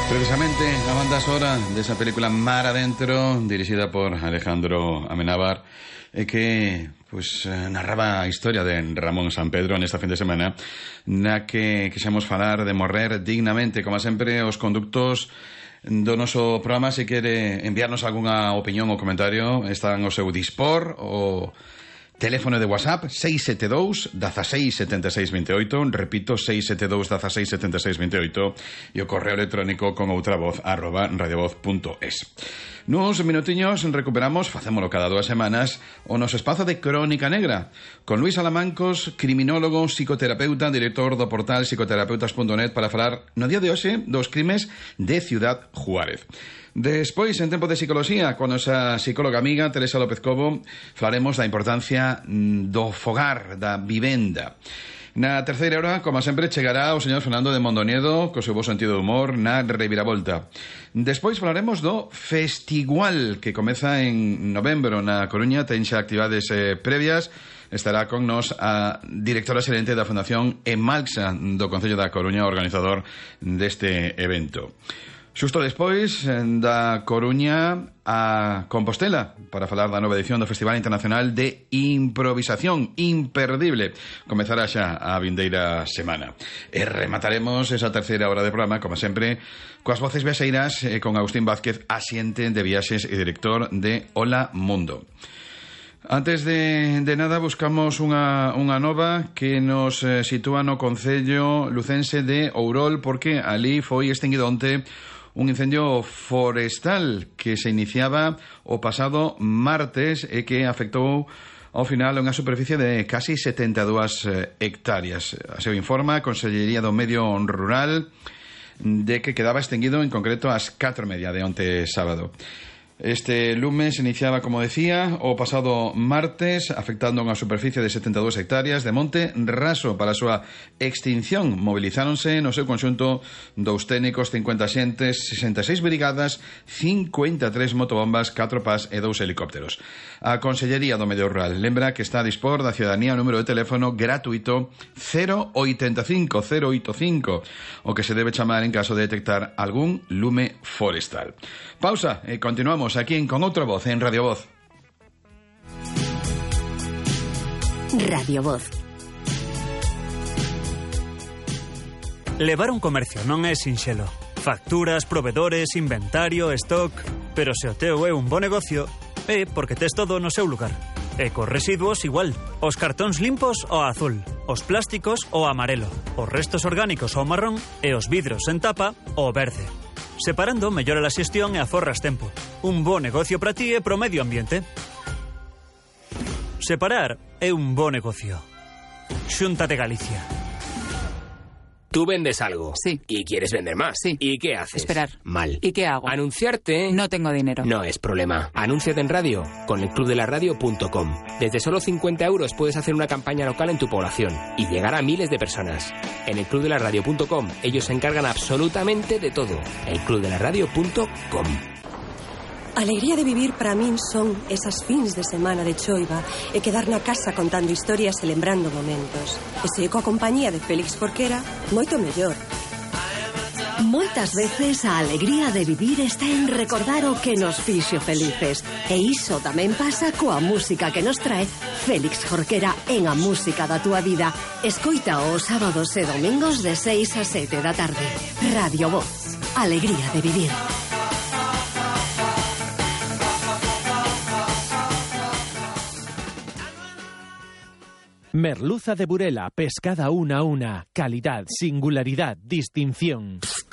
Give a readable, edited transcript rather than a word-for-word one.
Precisamente a banda sonora de esa película Mar Adentro, dirixida por Alejandro Amenábar, que narraba a historia de Ramón Sampedro nesta fin de semana, na que quixemos falar de morrer dignamente. Como sempre, os conductos do noso programa, se quere enviarnos algunha opinión ou comentario, están ao seu dispor. O teléfono de WhatsApp 672 16 76 28, repito, 672 16 76 28, e o correo electrónico con outra voz @radiovoz.es. Nuns minutiños recuperamos, facémolo cada 2 semanas, o noso espazo de Crónica Negra con Luis Alamancos, criminólogo, psicoterapeuta, director do portal psicoterapeutas.net, para falar no día de hoxe dos crimes de Ciudad Juárez. Despois, en tempo de psicología, con a nosa psicóloga amiga Teresa López Cobo, falaremos da importancia do fogar, da vivenda. Na terceira hora, como sempre, chegará o señor Fernando de Mondoñedo co seu bo sentido de humor na reviravolta. Despois falaremos do Festigual, que comeza en novembro na Coruña, ten xa actividades previas. Estará con nos a directora xerente da Fundación Emalxa do Concello da Coruña, organizador deste evento. Xusto despois da Coruña a Compostela, para falar da nova edición do Festival Internacional de Improvisación, imperdible. Comezará xa a vindeira semana. E remataremos esa terceira hora de programa, como sempre, coas voces viaxeiras, con Agustín Vázquez, asiente de viaxes e director de Hola Mundo. Antes de nada, buscamos unha nova que nos sitúa no concello lucense de Ourol, porque ali foi extinguido onte un incendio forestal que se iniciaba o pasado martes e que afectou ao final unha superficie de casi 72 hectáreas. Así o informa a Consellería do Medio Rural, de que quedaba extinguido en concreto ás 4:30 de onte sábado. Este lume se iniciaba, como decía, o pasado martes, afectando unha superficie de 72 hectáreas de monte raso. Para a súa extinción movilizáronse no seu conxunto 2 técnicos, 50 xentes, 66 brigadas, 53 motobombas, 4 PAS e 2 helicópteros. A Consellería do Medio Rural lembra que está a dispor da ciudadanía o número de teléfono gratuito 085 085, o que se debe chamar en caso de detectar algún lume forestal. Pausa e continuamos aquí con outra voz en Radio Voz. Radio Voz. Levar un comercio non é sinxelo. Facturas, provedores, inventario, stock... Pero se o teu é un bo negocio, é porque tes todo no seu lugar. E cos residuos igual. Os cartóns limpos ao azul, os plásticos ao amarelo, os restos orgánicos ao marrón e os vidros en tapa ao verde. Separando, mellora a xestión e aforras tempo. Un bo negocio para ti e pro medio ambiente. Separar é un bo negocio. Xunta de Galicia. Tú vendes algo. Sí. Y quieres vender más. Sí. ¿Y qué haces? Esperar. Mal. ¿Y qué hago? Anunciarte. No tengo dinero. No es problema. Anúnciate en radio con elclubdelaradio.com. Desde solo 50 euros puedes hacer una campaña local en tu población y llegar a miles de personas. En elclubdelaradio.com ellos se encargan absolutamente de todo. elclubdelaradio.com. A alegría de vivir para min son esas fins de semana de choiva e quedar na casa contando historias e lembrando momentos. E se coa compañía de Félix Jorquera, moito mellor. Moitas veces a alegría de vivir está en recordar o que nos fixo felices. E iso tamén pasa coa música que nos trae Félix Jorquera en A Música da Túa Vida. Escoita os sábados e domingos de 6 a 7 da tarde. Radio Voz. Alegría de vivir. Merluza de Burela, pescada una a una. Calidad, singularidad, distinción.